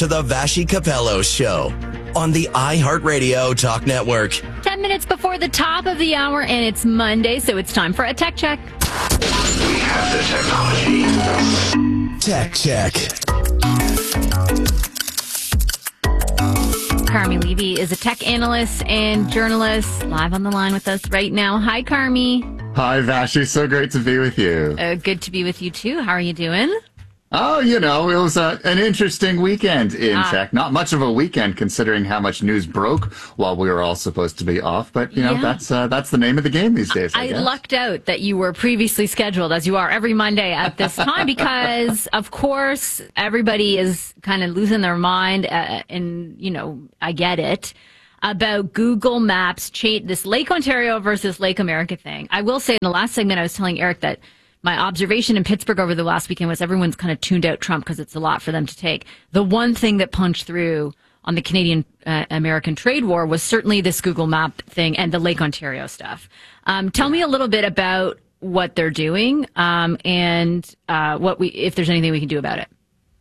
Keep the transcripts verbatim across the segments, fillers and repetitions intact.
to the Vassy Capello Show on the iHeartRadio Talk Network. Ten minutes before the top of the hour, and it's Monday, so it's time for a tech check. We have the technology. Tech check. Carmi Levy is a tech analyst and journalist live on the line with us right now. Hi, Carmi. Hi, Vassy. So great to be with you. Uh, good to be with you, too. How are you doing? Oh, you know, it was a, an interesting weekend in Ah. tech. Not much of a weekend considering how much news broke while we were all supposed to be off. But, you know, Yeah. that's uh, that's the name of the game these days, I, I guess. lucked out that you were previously scheduled, as you are every Monday at this time, because, of course, everybody is kind of losing their mind, uh, and, you know, I get it, about Google Maps, cha- this Lake Ontario versus Lake America thing. I will say in the last segment, I was telling Eric that my observation in Pittsburgh over the last weekend was everyone's kind of tuned out Trump because it's a lot for them to take. The one thing that punched through on the Canadian-American uh, trade war was certainly this Google Map thing and the Lake Ontario stuff. Um, tell me a little bit about what they're doing um, and uh, what we, if there's anything we can do about it.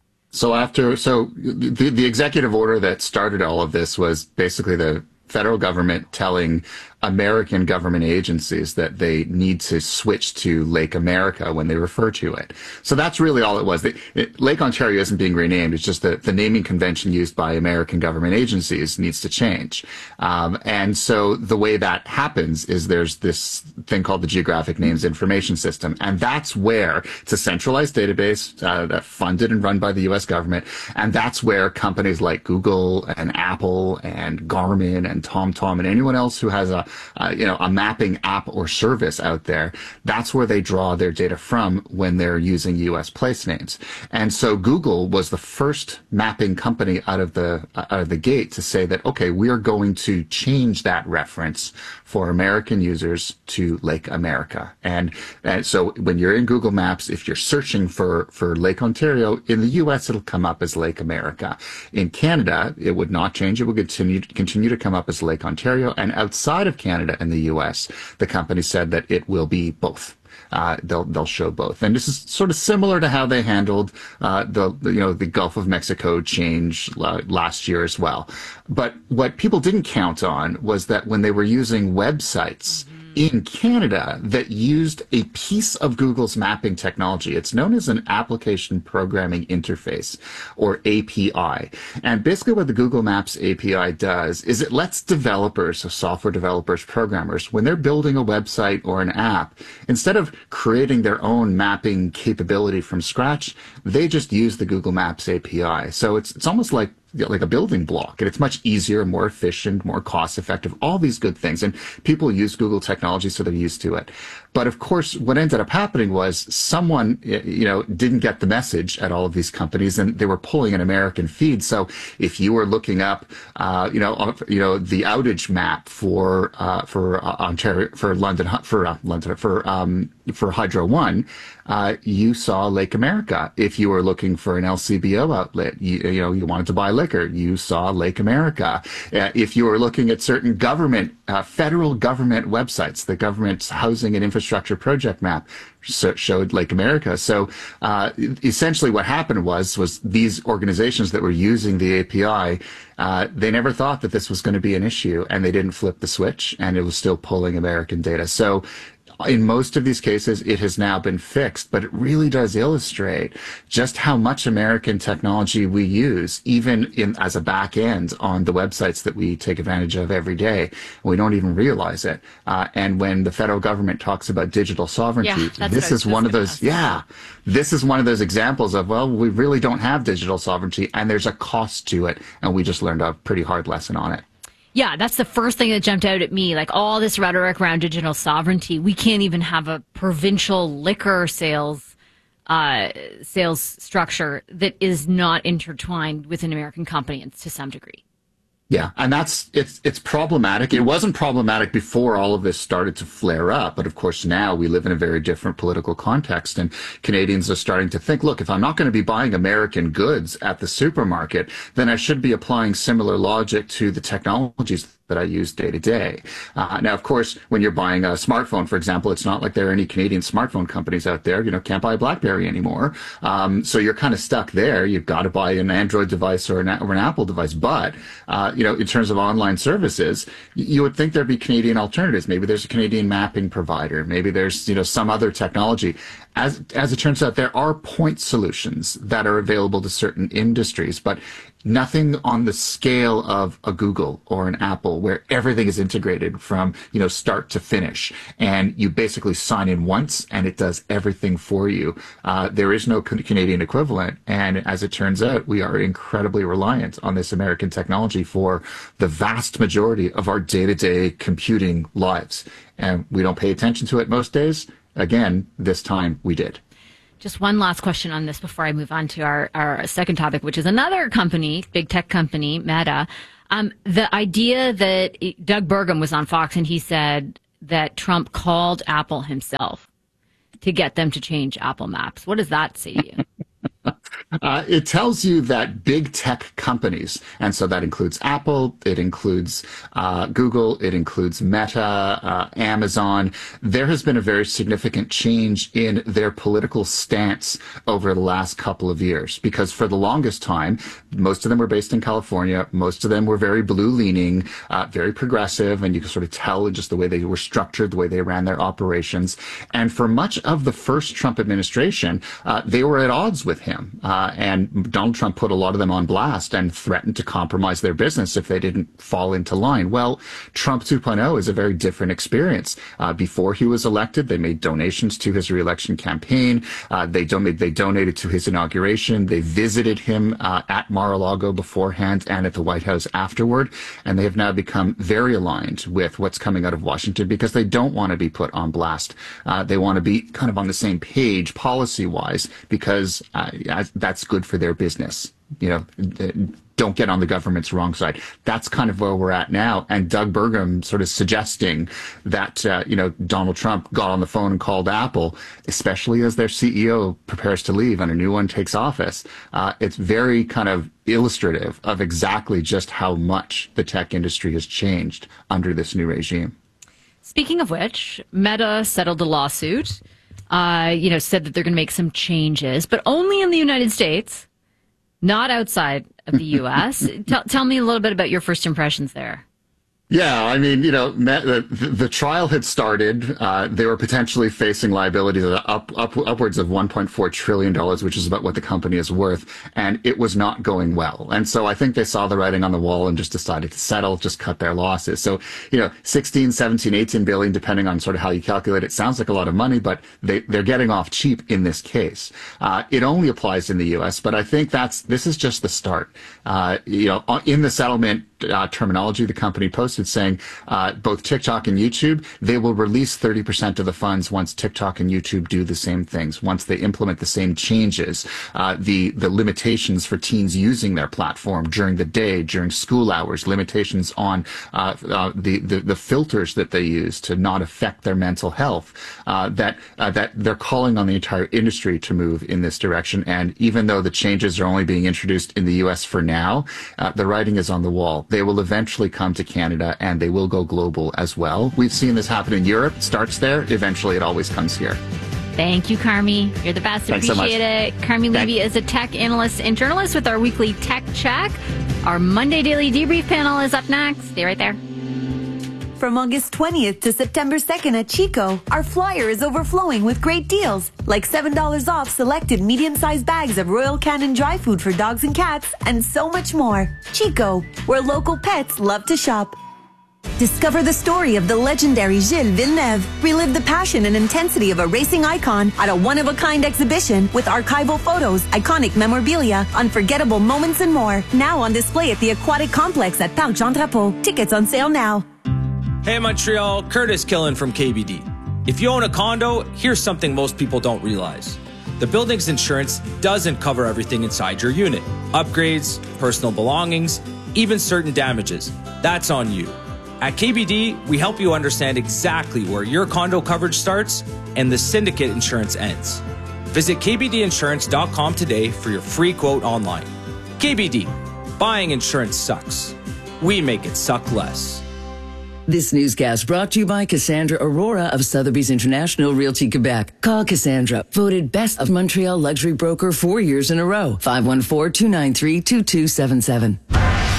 So after, so the, the executive order that started all of this was basically the federal government telling American government agencies that they need to switch to Lake America when they refer to it. So that's really all it was. The, it, Lake Ontario isn't being renamed. It's just that the naming convention used by American government agencies needs to change. Um, and so the way that happens is there's this thing called the Geographic Names Information System. And that's where it's a centralized database uh, that funded and run by the U S government. And that's where companies like Google and Apple and Garmin and TomTom and anyone else who has a Uh, you know, a mapping app or service out there, that's where they draw their data from when they're using U S place names. And so Google was the first mapping company out of the uh, out of the gate to say that, okay, we are going to change that reference for American users to Lake America. And, and so when you're in Google Maps, if you're searching for, for Lake Ontario, in the U S, it'll come up as Lake America. In Canada, it would not change. It would continue, continue to come up as Lake Ontario. And outside of Canada and the U S, the company said that it will be both. Uh, they'll they'll show both, and this is sort of similar to how they handled uh, the, the you know the Gulf of Mexico change uh, last year as well. But what people didn't count on was that when they were using websites in Canada that used a piece of Google's mapping technology. It's known as an application programming interface, or A P I. And basically what the Google Maps A P I does is it lets developers, so software developers, programmers, when they're building a website or an app, instead of creating their own mapping capability from scratch, they just use the Google Maps A P I. So it's it's almost like like a building block, and it's much easier, more efficient, more cost effective, all these good things. And people use Google technology, so they're used to it. But of course, what ended up happening was someone, you know, didn't get the message at all of these companies, and they were pulling an American feed. So if you were looking up, uh, you know, you know, the outage map for, uh, for uh, Ontario, for London, for uh, London, for, um, for Hydro One, uh, you saw Lake America. If you were looking for an L C B O outlet, you, you know, you wanted to buy liquor, you saw Lake America. Uh, if you were looking at certain government, uh, federal government websites, the government's housing and infrastructure project map so, showed Lake America. So uh, essentially what happened was, was these organizations that were using the A P I, uh, they never thought that this was going to be an issue, and they didn't flip the switch, and it was still pulling American data. So in most of these cases, it has now been fixed, but it really does illustrate just how much American technology we use, even in as a back end on the websites that we take advantage of every day. We don't even realize it. Uh, and when the federal government talks about digital sovereignty, Yeah, this is one of those, ask. yeah, this is one of those examples of, well, we really don't have digital sovereignty, and there's a cost to it, and we just learned a pretty hard lesson on it. Yeah, that's the first thing that jumped out at me. Like all this rhetoric around digital sovereignty, we can't even have a provincial liquor sales uh, sales structure that is not intertwined with an American company to some degree. Yeah, and that's it's it's problematic. It wasn't problematic before all of this started to flare up, but of course now we live in a very different political context, and Canadians are starting to think, look, if I'm not going to be buying American goods at the supermarket, then I should be applying similar logic to the technologies that I use day to day. Uh, now, of course, when you're buying a smartphone, for example, it's not like there are any Canadian smartphone companies out there. You know, can't buy a BlackBerry anymore. Um, so you're kind of stuck there. You've got to buy an Android device or an, or an Apple device. But, uh, you know, in terms of online services, you would think there'd be Canadian alternatives. Maybe there's a Canadian mapping provider. Maybe there's, you know, some other technology. As, as it turns out, there are point solutions that are available to certain industries, but nothing on the scale of a Google or an Apple where everything is integrated from, you know, start to finish. And you basically sign in once and it does everything for you. Uh, there is no Canadian equivalent. And as it turns out, we are incredibly reliant on this American technology for the vast majority of our day-to-day computing lives. And we don't pay attention to it most days. Again, this time we did. Just one last question on this before I move on to our, our second topic, which is another company, big tech company, Meta. Um, the idea that Doug Burgum was on Fox and he said that Trump called Apple himself to get them to change Apple Maps. What does that say to you? Uh, it tells you that big tech companies, and so that includes Apple, it includes uh, Google, it includes Meta, uh, Amazon. There has been a very significant change in their political stance over the last couple of years, because for the longest time, most of them were based in California. Most of them were very blue-leaning, uh, very progressive, and you can sort of tell just the way they were structured, the way they ran their operations. And for much of the first Trump administration, uh, they were at odds with him. Uh, and Donald Trump put a lot of them on blast and threatened to compromise their business if they didn't fall into line. Well, Trump two point oh is a very different experience. Uh, before he was elected, they made donations to his reelection campaign. Uh, they, don- they donated to his inauguration. They visited him uh, at Mar-a-Lago beforehand and at the White House afterward. And they have now become very aligned with what's coming out of Washington because they don't want to be put on blast. Uh, they want to be kind of on the same page policy-wise because uh, that's good for their business. You know, don't get on the government's wrong side. That's kind of where we're at now. And Doug Burgum sort of suggesting that, uh, you know, Donald Trump got on the phone and called Apple, especially as their C E O prepares to leave and a new one takes office. Uh, it's very kind of illustrative of exactly just how much the tech industry has changed under this new regime. Speaking of which, Meta settled a lawsuit, uh, you know, said that they're going to make some changes, but only in the United States, not outside of the U S tell, tell me a little bit about your first impressions there. Yeah, I mean, you know, the, the trial had started. Uh, they were potentially facing liabilities of up, up, upwards of one point four trillion dollars, which is about what the company is worth. And it was not going well. And so I think they saw the writing on the wall and just decided to settle, just cut their losses. So, you know, sixteen, seventeen, eighteen billion, depending on sort of how you calculate it, sounds like a lot of money, but they, they're getting off cheap in this case. Uh, it only applies in the U S, but I think that's, this is just the start. Uh, you know, in the settlement, Uh, terminology the company posted saying uh, both TikTok and YouTube, they will release thirty percent of the funds once TikTok and YouTube do the same things, once they implement the same changes, uh, the the limitations for teens using their platform during the day, during school hours, limitations on uh, uh, the, the the filters that they use to not affect their mental health, uh, that uh, that they're calling on the entire industry to move in this direction. And even though the changes are only being introduced in the U S for now, uh, the writing is on the wall. They will eventually come to Canada and they will go global as well. We've seen this happen in Europe. It starts there. Eventually, it always comes here. Thank you, Carmi. You're the best. Thanks Appreciate so it. Carmi Levy is a tech analyst and journalist with our weekly Tech Check. Our Monday Daily Debrief panel is up next. Stay right there. From August twentieth to September second at Chico, our flyer is overflowing with great deals, like seven dollars off selected medium-sized bags of Royal Canin dry food for dogs and cats, and so much more. Chico, where local pets love to shop. Discover the story of the legendary Gilles Villeneuve. Relive the passion and intensity of a racing icon at a one-of-a-kind exhibition with archival photos, iconic memorabilia, unforgettable moments, and more. Now on display at the Aquatic Complex at Parc Jean Drapeau. Tickets on sale now. Hey Montreal, Curtis Killen from K B D. If you own a condo, here's something most people don't realize. The building's insurance doesn't cover everything inside your unit. Upgrades, personal belongings, even certain damages. That's on you. At K B D, we help you understand exactly where your condo coverage starts and the syndicate insurance ends. Visit k b d insurance dot com today for your free quote online. K B D, buying insurance sucks. We make it suck less. This newscast brought to you by Cassandra Aurora of Sotheby's International Realty Quebec. Call Cassandra, voted best of Montreal luxury broker four years in a row. five one four, two nine three, two two seven seven. Good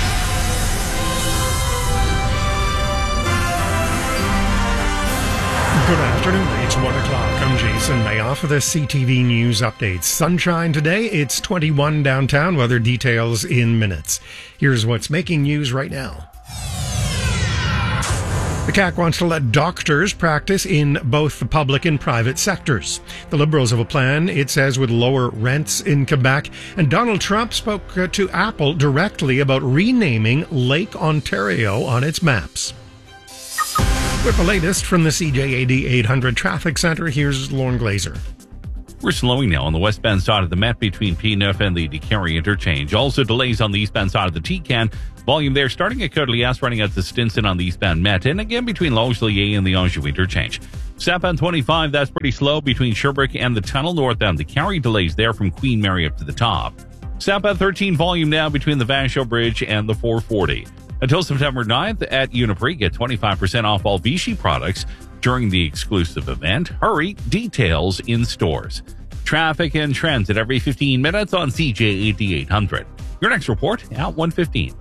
afternoon. It's one o'clock. I'm Jason Mayoff for the C T V News Updates. Sunshine today. It's twenty-one downtown. Weather details in minutes. Here's what's making news right now. The C A Q wants to let doctors practice in both the public and private sectors. The Liberals have a plan, it says, would lower rents in Quebec. And Donald Trump spoke to Apple directly about renaming Lake Ontario on its maps. With the latest from the C J A D eight hundred Traffic Center, here's Lauren Glazer. We're slowing now on the westbound side of the Met between P nine and the DeCarry interchange. Also delays on the eastbound side of the T C A N. Volume there starting at Courtlias, running out to Stinson on the eastbound Met, and again between Longellier and the Anjou interchange. Southbound twenty-five, that's pretty slow between Sherbrooke and the tunnel. Northbound DeCarry delays there from Queen Mary up to the top. Southbound thirteen, volume now between the Vachon Bridge and the four forty. Until September ninth at Uniprix, get twenty-five percent off all Vichy products during the exclusive event. Hurry, details in stores. Traffic and trends at every fifteen minutes on C J A D eight hundred. Your next report at one fifteen.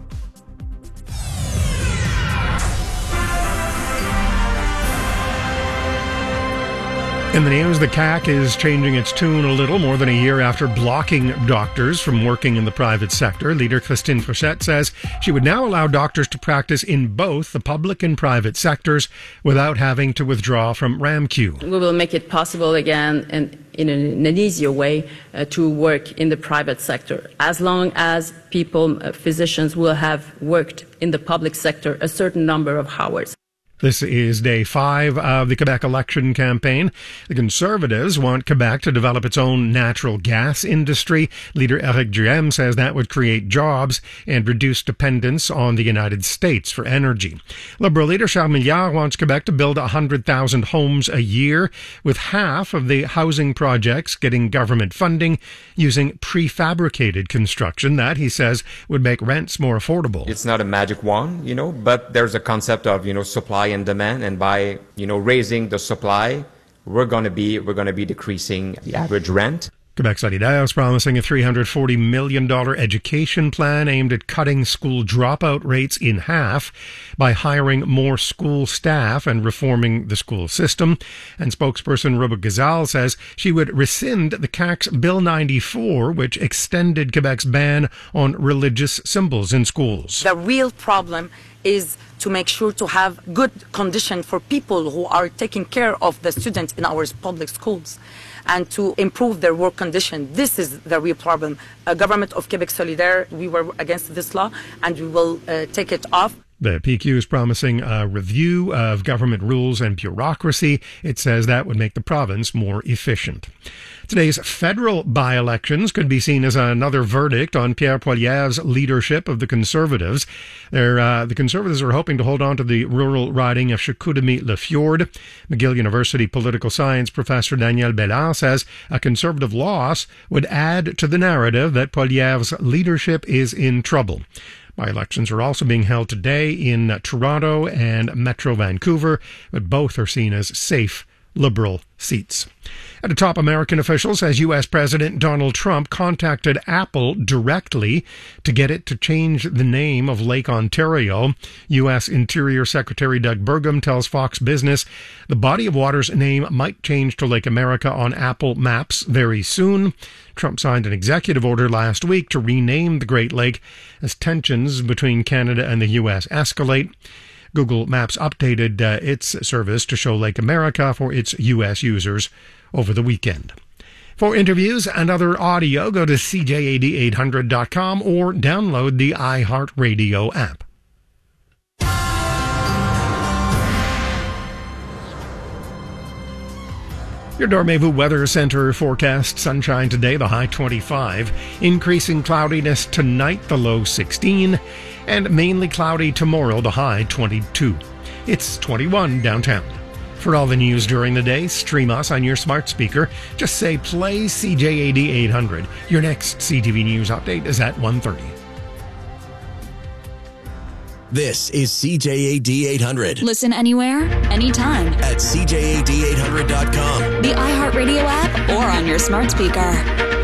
In the news, the C A Q is changing its tune a little more than a year after blocking doctors from working in the private sector. Leader Christine Frechette says she would now allow doctors to practice in both the public and private sectors without having to withdraw from RAMQ. We will make it possible again and in an, an easier way uh, to work in the private sector, as long as people, uh, physicians, will have worked in the public sector a certain number of hours. This is day five of the Quebec election campaign. The Conservatives want Quebec to develop its own natural gas industry. Leader Éric Duhaime says that would create jobs and reduce dependence on the United States for energy. Liberal leader Charles Milliard wants Quebec to build one hundred thousand homes a year, with half of the housing projects getting government funding using prefabricated construction. That, he says, would make rents more affordable. It's not a magic wand, you know, but there's a concept of, you know, supply and demand, and by, you know, raising the supply, we're going to be we're going to be decreasing the average rent. Quebec Solidaire is promising a three hundred forty million dollars education plan aimed at cutting school dropout rates in half by hiring more school staff and reforming the school system. And spokesperson Ruba Gazal says she would rescind the C A Q's Bill ninety-four, which extended Quebec's ban on religious symbols in schools. The real problem is to make sure to have good condition for people who are taking care of the students in our public schools, and to improve their work condition. This is the real problem. A government of Quebec Solidaire, we were against this law, and we will uh, take it off. The P Q is promising a review of government rules and bureaucracy. It says that would make the province more efficient. Today's federal by-elections could be seen as another verdict on Pierre Poilievre's leadership of the Conservatives. Uh, the Conservatives are hoping to hold on to the rural riding of Chicoutimi-Le Fjord. McGill University political science professor Daniel Bellard says a Conservative loss would add to the narrative that Poilievre's leadership is in trouble. By-elections are also being held today in Toronto and Metro Vancouver, but both are seen as safe Liberal seats. At a top American official says U S President Donald Trump contacted Apple directly to get it to change the name of Lake Ontario. U S Interior Secretary Doug Burgum tells Fox Business the body of water's name might change to Lake America on Apple Maps very soon. Trump signed an executive order last week to rename the Great Lake as tensions between Canada and the U S escalate. Google Maps updated uh, its service to show Lake America for its U S users over the weekend. For interviews and other audio, go to C J A D eight hundred dot com or download the iHeartRadio app. Your Dormevu Weather Center forecast: sunshine today, the high twenty-five. Increasing cloudiness tonight, the low sixteen. And mainly cloudy tomorrow, the high twenty-two. It's twenty-one downtown. For all the news during the day, stream us on your smart speaker. Just say play C J A D eight hundred. Your next C T V News update is at one thirty. This is C J A D eight hundred. Listen anywhere, anytime. At C J A D eight hundred dot com. The iHeartRadio app or on your smart speaker.